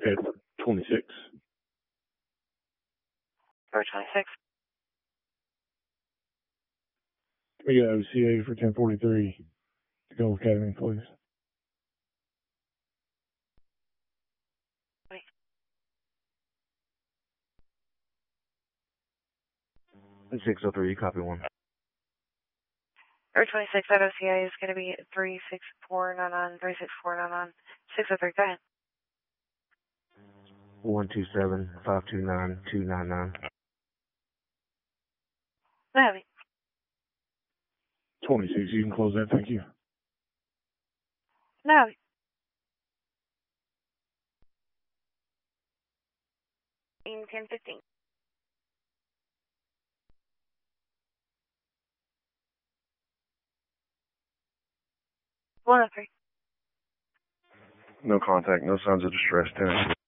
at 26. For 26. We got OCA for 1043 to Gulf Academy, please. Wait. 603, copy 1. For 26, that OCA is going to be 36499, 36499, 603, go ahead. 127-529-299. Have it. 26, you can close that, thank you. No. In 1015. 103. No contact, no signs of distress, 10.